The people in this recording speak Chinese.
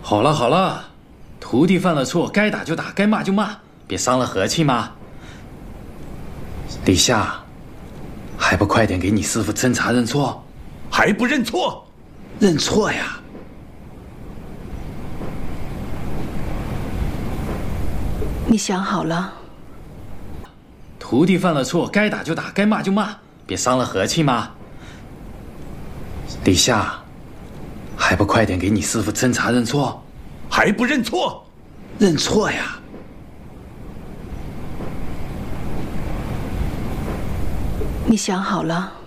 好了好了，徒弟犯了错，该打就打，该骂就骂，别伤了和气嘛。李夏，还不快点给你师父斟茶认错？ 还不认错？ 认错呀！ 你想好了？ 徒弟犯了错，该打就打，该骂就骂，别伤了和气嘛。李夏，还不快点给你师父斟茶认错？ 还不认错？ 认错呀！ 你想好了？